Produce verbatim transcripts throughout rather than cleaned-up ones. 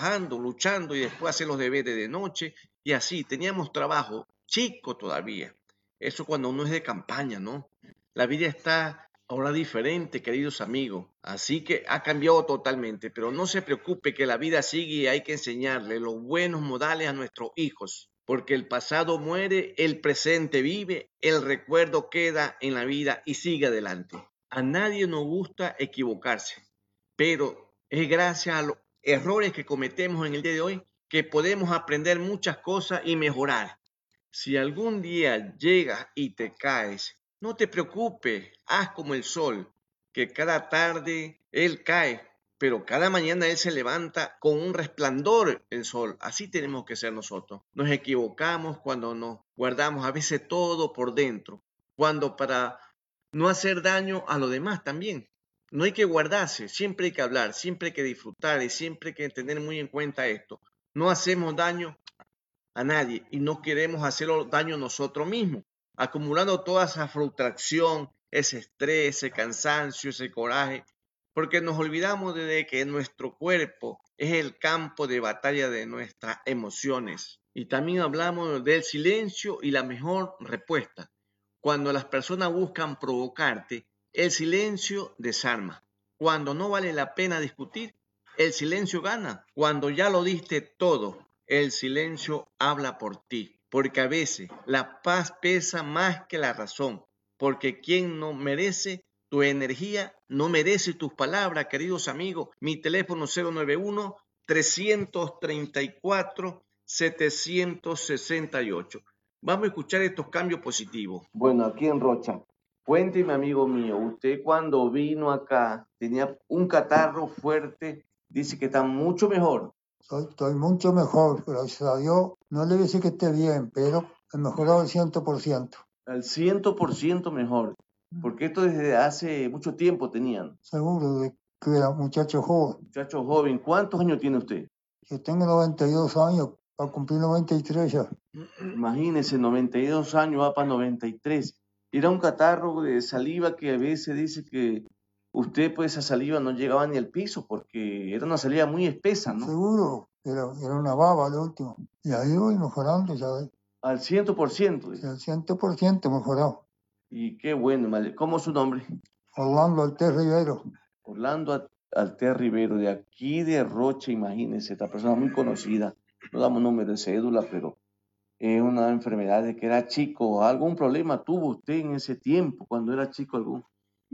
trabajando, luchando y después hacer los deberes de noche y así. Teníamos trabajo chico todavía. Eso cuando uno es de campaña, ¿no? La vida está ahora diferente, queridos amigos. Así que ha cambiado totalmente, pero no se preocupe que la vida sigue y hay que enseñarle los buenos modales a nuestros hijos. Porque el pasado muere, el presente vive, el recuerdo queda en la vida y sigue adelante. A nadie nos gusta equivocarse, pero es gracias a los errores que cometemos en el día de hoy que podemos aprender muchas cosas y mejorar. Si algún día llegas y te caes, no te preocupes, haz como el sol, que cada tarde él cae, pero cada mañana él se levanta con un resplandor el sol. Así tenemos que ser nosotros. Nos equivocamos cuando nos guardamos a veces todo por dentro, cuando para no hacer daño a los demás también. No hay que guardarse, siempre hay que hablar, siempre hay que disfrutar y siempre hay que tener muy en cuenta esto. No hacemos daño a nadie y no queremos hacer daño nosotros mismos, acumulando toda esa frustración, ese estrés, ese cansancio, ese coraje, porque nos olvidamos de que nuestro cuerpo es el campo de batalla de nuestras emociones. Y también hablamos del silencio y la mejor respuesta. Cuando las personas buscan provocarte, el silencio desarma. Cuando no vale la pena discutir, el silencio gana. Cuando ya lo diste todo, el silencio habla por ti. Porque a veces la paz pesa más que la razón. Porque quien no merece tu energía, no merece tus palabras, queridos amigos. Mi teléfono cero nueve uno, tres tres cuatro, siete seis ocho. Vamos a escuchar estos cambios positivos. Bueno, aquí en Rocha. Cuénteme, amigo mío, usted cuando vino acá tenía un catarro fuerte, dice que está mucho mejor. Soy, estoy mucho mejor, gracias a Dios. No le voy a decir que esté bien, pero he mejorado al cien por ciento. Al cien por ciento mejor, porque esto desde hace mucho tiempo tenían. Seguro de que era muchacho joven. Muchacho joven, ¿cuántos años tiene usted? Yo tengo noventa y dos años, va a cumplir noventa y tres ya. Imagínese, noventa y dos años, va para noventa y tres. Era un catarro de saliva que a veces dice que usted, pues, esa saliva no llegaba ni al piso porque era una saliva muy espesa, ¿no? Seguro, era, era una baba lo último. Y ahí voy mejorando, ya ves. Al cien por ciento. Sí, al cien por ciento mejorado. Y qué bueno, madre. ¿Cómo es su nombre? Orlando Altés Rivero. Orlando Altés Rivero, de aquí de Rocha, imagínese, esta persona muy conocida. No damos número de cédula, pero es una enfermedad de que era chico. ¿Algún problema tuvo usted en ese tiempo, cuando era chico algún?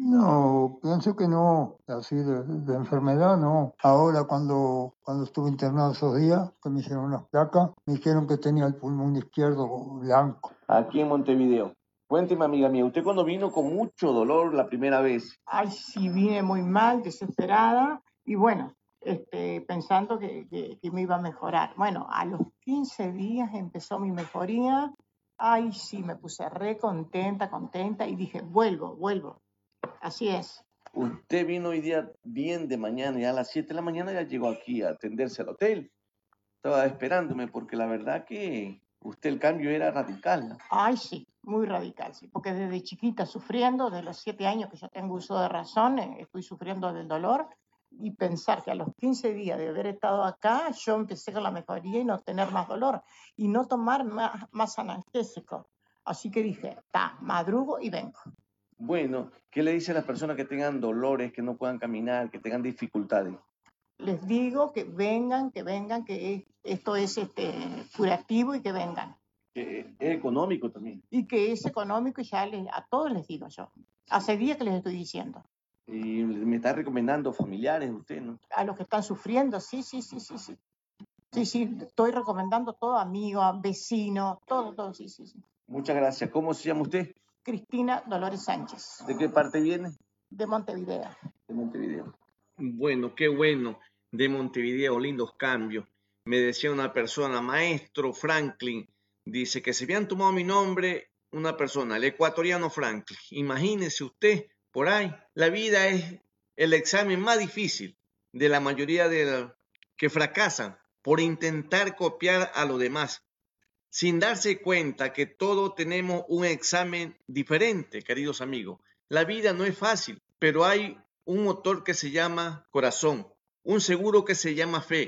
No, pienso que no, así de, de enfermedad no. Ahora cuando, cuando estuve internado esos días, que me hicieron unas placas, me dijeron que tenía el pulmón izquierdo blanco. Aquí en Montevideo. Cuénteme, amiga mía, usted cuando vino con mucho dolor la primera vez. Ay, sí, vine muy mal, desesperada, y bueno, este, pensando que, que, que me iba a mejorar. Bueno, a los quince días empezó mi mejoría. Ay, sí, me puse re contenta, contenta, y dije, vuelvo, vuelvo. Así es. Usted vino hoy día bien de mañana, ya a las siete de la mañana ya llegó aquí a atenderse al hotel. Estaba esperándome porque la verdad que usted el cambio era radical, ¿no? Ay, sí, muy radical, sí, porque desde chiquita sufriendo, de los siete años que yo tengo uso de razón, eh, estoy sufriendo del dolor, y pensar que a los quince días de haber estado acá, yo empecé con la mejoría y no tener más dolor, y no tomar más, más anestésico. Así que dije, está, madrugo y vengo. Bueno, ¿qué le dice a las personas que tengan dolores, que no puedan caminar, que tengan dificultades? Les digo que vengan, que vengan, que esto es este, curativo y que vengan. Que es económico también. Y que es económico, y ya les, a todos les digo yo. Hace días que les estoy diciendo. Y me está recomendando familiares usted, ¿no? A los que están sufriendo, sí, sí, sí, sí, sí. Sí, sí, estoy recomendando todo, amigos, vecinos, todo, todo, sí, sí, sí. Muchas gracias. ¿Cómo se llama usted? Cristina Dolores Sánchez. ¿De qué parte viene? De Montevideo. De Montevideo. Bueno, qué bueno. De Montevideo, lindos cambios. Me decía una persona, maestro Franklin, dice que se habían tomado mi nombre una persona, el ecuatoriano Franklin. Imagínese usted, por ahí, la vida es el examen más difícil de la mayoría de los que fracasan por intentar copiar a los demás, sin darse cuenta que todos tenemos un examen diferente, queridos amigos. La vida no es fácil, pero hay un motor que se llama corazón, un seguro que se llama fe,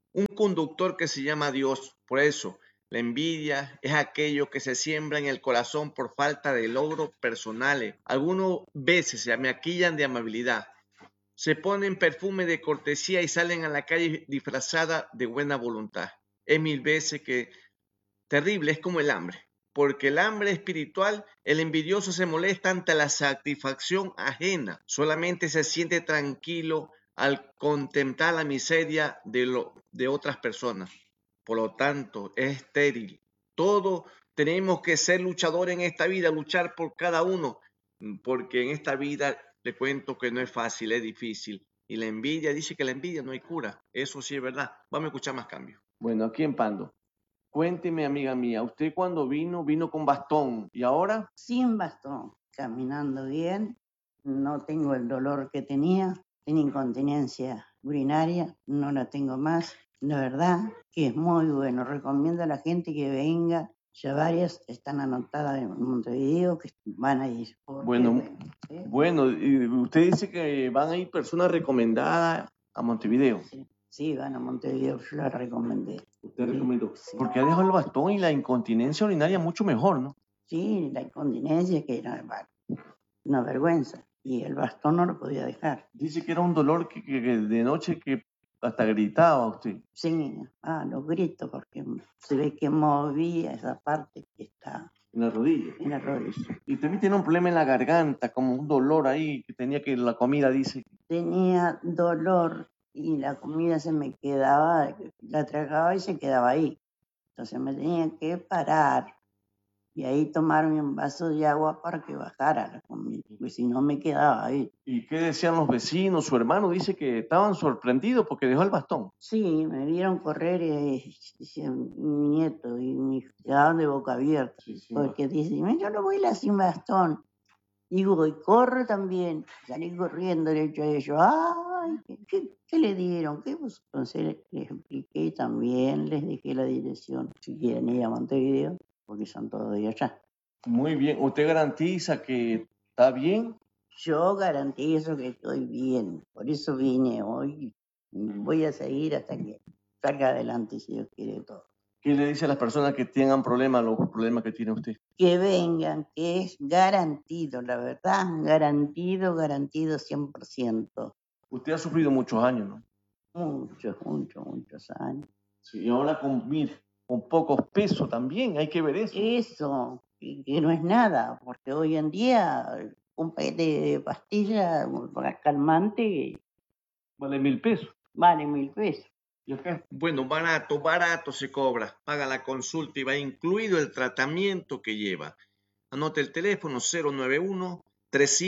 un conductor que se llama Dios. Por eso, la envidia es aquello que se siembra en el corazón por falta de logros personales. Algunas veces se maquillan de amabilidad, se ponen perfume de cortesía y salen a la calle disfrazada de buena voluntad. Es mil veces que terrible, es como el hambre. Porque el hambre espiritual, el envidioso se molesta ante la satisfacción ajena. Solamente se siente tranquilo al contemplar la miseria de, lo, de otras personas. Por lo tanto, es estéril. Todos tenemos que ser luchadores en esta vida, luchar por cada uno, porque en esta vida le cuento que no es fácil, es difícil. Y la envidia, dice que la envidia no hay cura. Eso sí es verdad. Vamos a escuchar más cambios. Bueno, aquí en Pando. Cuénteme, amiga mía, usted cuando vino, vino con bastón, ¿y ahora? Sin bastón, caminando bien, no tengo el dolor que tenía, tenía incontinencia urinaria, no la tengo más. La verdad que es muy bueno, recomiendo a la gente que venga, ya varias están anotadas en Montevideo que van a ir. Bueno, bueno, ¿eh? bueno, y usted dice que van a ir personas recomendadas a Montevideo. Sí, sí, van a Montevideo, yo la recomendé. Usted recomendó. Sí. Porque ha dejado el bastón y la incontinencia urinaria mucho mejor, ¿no? Sí, la incontinencia que era una vergüenza y el bastón no lo podía dejar. Dice que era un dolor que, que- que de noche que hasta gritaba usted. Sí, ah, los gritos porque se ve que movía esa parte que está En la rodilla. en la rodilla. Y también tiene un problema en la garganta, como un dolor ahí, que tenía que la comida, dice. Tenía dolor y la comida se me quedaba, la tragaba y se quedaba ahí. Entonces me tenía que parar y ahí tomarme un vaso de agua para que bajara la comida, porque si no me quedaba ahí. ¿Y qué decían los vecinos? Su hermano dice que estaban sorprendidos porque dejó el bastón. Sí, me vieron correr y decían, mi nieto y me quedaban de boca abierta, Sí, sí, porque dicen, yo no voy a sin bastón. Digo, y corro también, salí corriendo, le he dicho a ellos, ay, ¿qué, qué, qué le dieron? ¿Qué pasó? Entonces les expliqué también, les dejé la dirección, si quieren ir a Montevideo, porque son todos de allá. Muy bien. ¿Usted garantiza que está bien? Yo garantizo que estoy bien, por eso vine hoy, voy a seguir hasta que salga adelante, si Dios quiere todo. ¿Qué le dice a las personas que tengan problemas, los problemas que tiene usted? Que vengan, que es garantido, la verdad, garantido, garantido cien por ciento. Usted ha sufrido muchos años, ¿no? Muchos, muchos, muchos años. Sí, y ahora con, mil, con pocos pesos también, hay que ver eso. Eso, y que no es nada, porque hoy en día un paquete de pastillas calmante Vale mil pesos. vale mil pesos. ¿Y acá? Bueno, barato, barato se cobra. Paga la consulta y va incluido el tratamiento que lleva. Anote el teléfono cero nueve uno, tres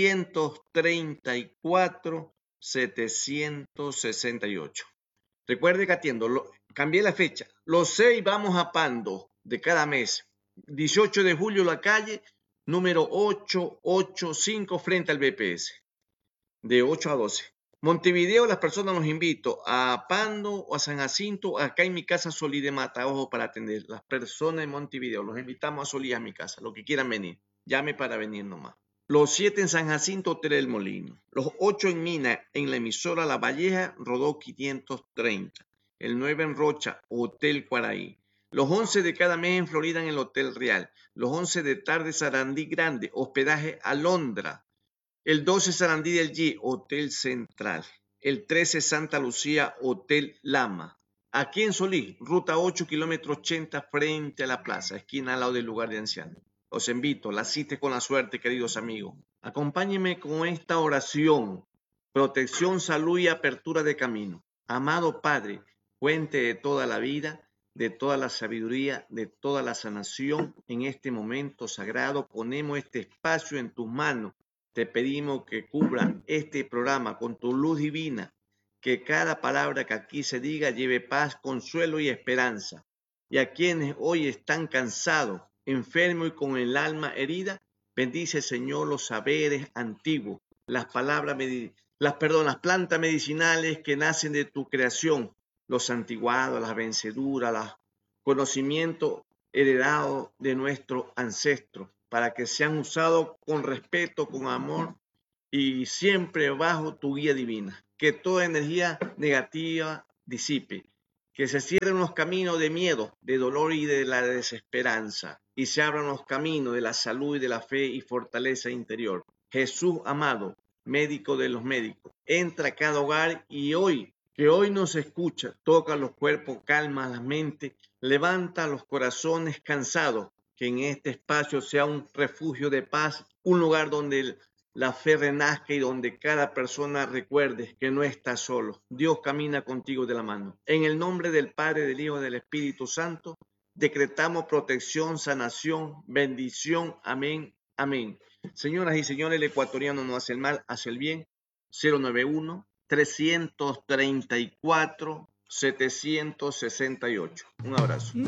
tres cuatro, siete seis ocho. Recuerde que atiendo, lo, cambié la fecha. Los seis vamos a Pando de cada mes. dieciocho de julio la calle, número ochocientos ochenta y cinco frente al B P S. De ocho a doce. Montevideo, las personas los invito a Pando o a San Jacinto, acá en mi casa Solí de Mataojo para atender. Las personas en Montevideo, los invitamos a Solí a mi casa, los que quieran venir. Llame para venir nomás. Los siete en San Jacinto, Hotel El Molino. Los ocho en Mina, en la emisora La Valleja, Rodó quinientos treinta. El nueve en Rocha, Hotel Cuaraí. Los once de cada mes en Florida, en el Hotel Real. Los once de tarde, Sarandí Grande, hospedaje Alondra. El doce, Sarandí del G, Hotel Central. El trece, Santa Lucía, Hotel Lama. Aquí en Solí, ruta ocho, kilómetro ochenta, frente a la plaza, esquina al lado del lugar de ancianos. Los invito, la cita con la suerte, queridos amigos. Acompáñenme con esta oración. Protección, salud y apertura de camino. Amado Padre, fuente de toda la vida, de toda la sabiduría, de toda la sanación, en este momento sagrado ponemos este espacio en tus manos. Te pedimos que cubra este programa con tu luz divina, que cada palabra que aquí se diga lleve paz, consuelo y esperanza. Y a quienes hoy están cansados, enfermos y con el alma herida, bendice, Señor, los saberes antiguos, las palabras, las, perdón, las plantas medicinales que nacen de tu creación, los santiguados, las venceduras, los conocimientos heredados de nuestros ancestros, para que sean usados con respeto, con amor y siempre bajo tu guía divina. Que toda energía negativa disipe, Que se cierren los caminos de miedo, de dolor y de la desesperanza, y se abran los caminos de la salud y de la fe y fortaleza interior. Jesús amado, médico de los médicos, entra a cada hogar y hoy, que hoy nos escucha, toca los cuerpos, calma la mente, levanta los corazones cansados, que en este espacio sea un refugio de paz, un lugar donde la fe renazca y donde cada persona recuerde que no está solo. Dios camina contigo de la mano. En el nombre del Padre, del Hijo y del Espíritu Santo, decretamos protección, sanación, bendición. Amén, amén. Señoras y señores, el ecuatoriano no hace el mal, hace el bien. cero nueve uno, tres tres cuatro, siete seis ocho. Un abrazo.